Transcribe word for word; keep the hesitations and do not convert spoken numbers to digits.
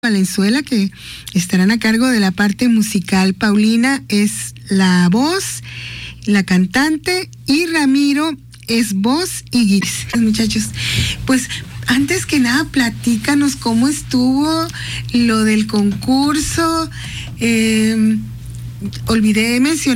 Valenzuela, que estarán a cargo de la parte musical. Paulina es la voz, la cantante, y Ramiro es voz y guitarra. Muchachos, pues antes que nada, platícanos cómo estuvo lo del concurso. Eh, olvidé mencionar